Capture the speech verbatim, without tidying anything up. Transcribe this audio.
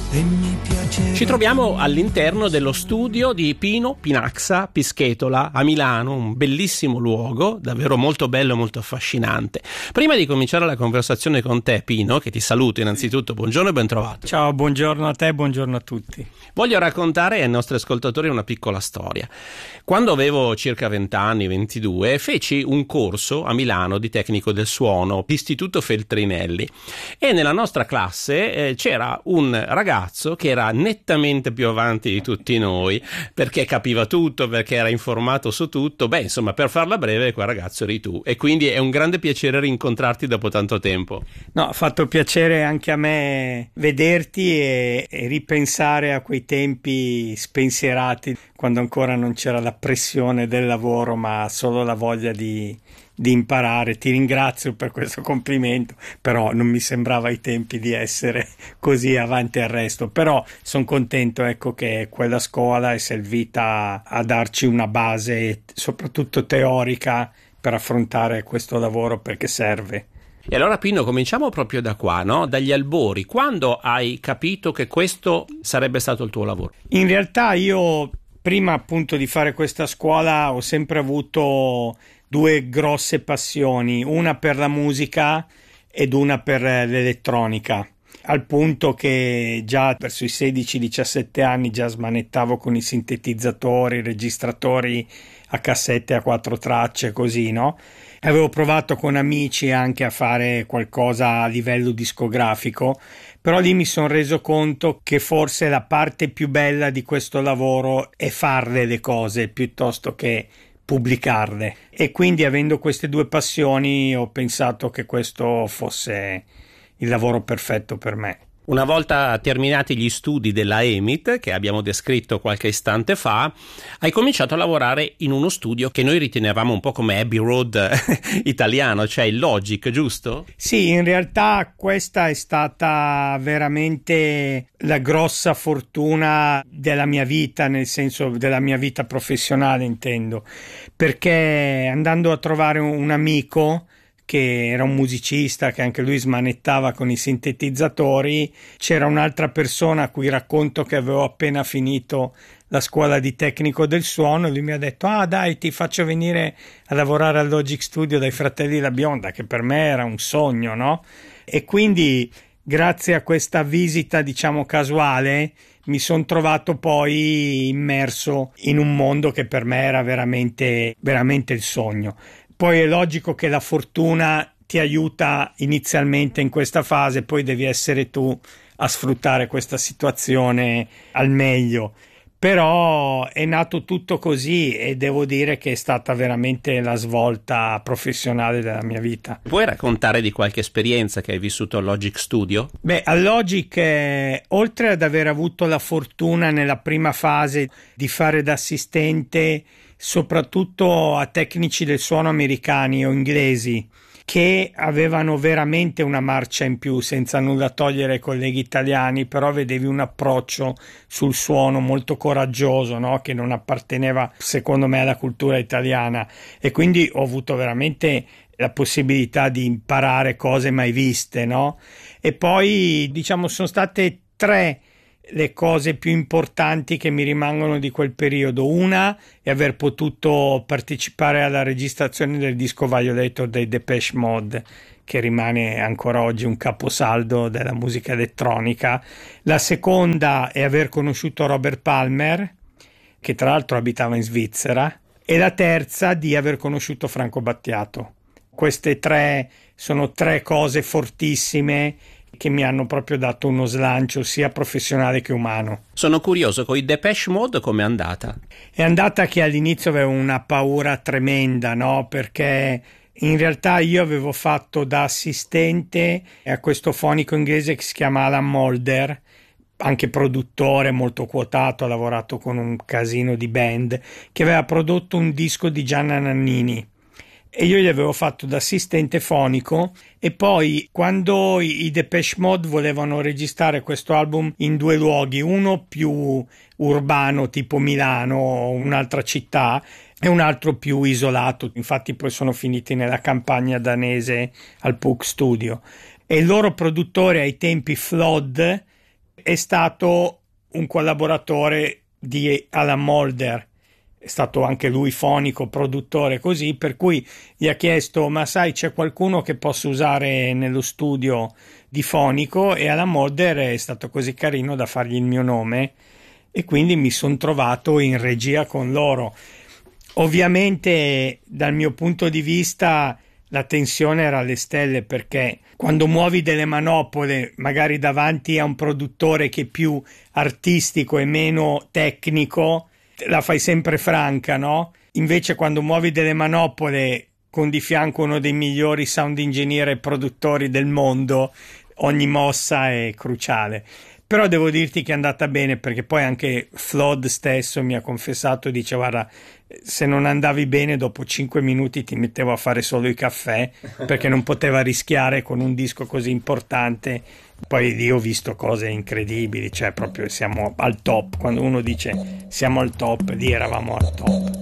e mi piace. Ci troviamo all'interno dello studio di Pino Pinaxa Pischetola a Milano, un bellissimo luogo, davvero molto bello e molto affascinante. Prima di cominciare la conversazione con te, Pino, che ti saluto innanzitutto, buongiorno e ben trovato. Ciao, buongiorno a te, buongiorno a tutti. Voglio raccontare ai nostri ascoltatori una piccola storia. Quando avevo circa venti anni, ventidue, feci un corso a Milano di tecnico del suono, Istituto Feltrinelli, e nella nostra classe eh, c'era un ragazzo che era nettamente più avanti di tutti noi, perché capiva tutto, perché era informato su tutto. Beh, insomma, per farla breve, quel ragazzo eri tu, e quindi è un grande piacere rincontrarti dopo tanto tempo. No, ha fatto piacere anche a me vederti e, e ripensare a quei tempi spensierati, quando ancora non c'era la pressione del lavoro, ma solo la voglia di, di imparare. Ti ringrazio per questo complimento, però non mi sembrava ai tempi di essere così avanti al resto. Però sono contento, ecco, che quella scuola è servita a darci una base, soprattutto teorica, per affrontare questo lavoro, perché serve. E allora, Pino, cominciamo proprio da qua, no? Dagli albori. Quando hai capito che questo sarebbe stato il tuo lavoro? In realtà io, prima appunto di fare questa scuola, ho sempre avuto due grosse passioni, una per la musica ed una per l'elettronica, al punto che già verso i sedici diciassette anni già smanettavo con i sintetizzatori, i registratori a cassette a quattro tracce, così, no? Avevo provato con amici anche a fare qualcosa a livello discografico, però lì mi sono reso conto che forse la parte più bella di questo lavoro è farle le cose piuttosto che pubblicarle, e quindi, avendo queste due passioni, ho pensato che questo fosse il lavoro perfetto per me. Una volta terminati gli studi della E M I T, che abbiamo descritto qualche istante fa, hai cominciato a lavorare in uno studio che noi ritenevamo un po' come Abbey Road italiano, cioè il Logic, giusto? Sì, in realtà questa è stata veramente la grossa fortuna della mia vita, nel senso della mia vita professionale, intendo, perché andando a trovare un amico che era un musicista, che anche lui smanettava con i sintetizzatori, c'era un'altra persona a cui racconto che avevo appena finito la scuola di tecnico del suono, e lui mi ha detto: ah dai, ti faccio venire a lavorare al Logic Studio dai fratelli La Bionda, che per me era un sogno, no? E quindi, grazie a questa visita, diciamo, casuale, mi sono trovato poi immerso in un mondo che per me era veramente, veramente il sogno. Poi è logico che la fortuna ti aiuta inizialmente in questa fase, poi devi essere tu a sfruttare questa situazione al meglio. Però è nato tutto così, e devo dire che è stata veramente la svolta professionale della mia vita. Puoi raccontare di qualche esperienza che hai vissuto al Logic Studio? Beh, al Logic, eh, oltre ad aver avuto la fortuna nella prima fase di fare da assistente soprattutto a tecnici del suono americani o inglesi, che avevano veramente una marcia in più, senza nulla togliere ai colleghi italiani, però vedevi un approccio sul suono molto coraggioso, no? Che non apparteneva, secondo me, alla cultura italiana, e quindi ho avuto veramente la possibilità di imparare cose mai viste, no? E poi, diciamo, sono state tre le cose più importanti che mi rimangono di quel periodo. Una è aver potuto partecipare alla registrazione del disco Violator dei Depeche Mode, che rimane ancora oggi un caposaldo della musica elettronica. La seconda è aver conosciuto Robert Palmer, che tra l'altro abitava in Svizzera, e la terza di aver conosciuto Franco Battiato. Queste tre sono tre cose fortissime che mi hanno proprio dato uno slancio sia professionale che umano. Sono curioso, con i Depeche Mode com'è andata? È andata che all'inizio avevo una paura tremenda, no? Perché in realtà io avevo fatto da assistente a questo fonico inglese che si chiama Alan Moulder, anche produttore molto quotato, ha lavorato con un casino di band, che aveva prodotto un disco di Gianna Nannini. E io gli avevo fatto da assistente fonico, e poi quando i Depeche Mode volevano registrare questo album in due luoghi, uno più urbano tipo Milano o un'altra città e un altro più isolato, infatti poi sono finiti nella campagna danese al Puck Studio, e il loro produttore ai tempi, Flood, è stato un collaboratore di Alan Moulder, è stato anche lui fonico, produttore, così, per cui gli ha chiesto: ma sai, c'è qualcuno che posso usare nello studio di fonico? E Alan Moulder è stato così carino da fargli il mio nome e quindi mi sono trovato in regia con loro. Ovviamente dal mio punto di vista la tensione era alle stelle, perché quando muovi delle manopole magari davanti a un produttore che è più artistico e meno tecnico, la fai sempre franca, no? Invece quando muovi delle manopole con di fianco uno dei migliori sound engineer e produttori del mondo, ogni mossa è cruciale. Però devo dirti che è andata bene, perché poi anche Flood stesso mi ha confessato, dice: guarda, se non andavi bene dopo cinque minuti ti mettevo a fare solo i caffè, perché non poteva rischiare con un disco così importante. Poi lì ho visto cose incredibili, cioè proprio siamo al top. Quando uno dice siamo al top, lì eravamo al top.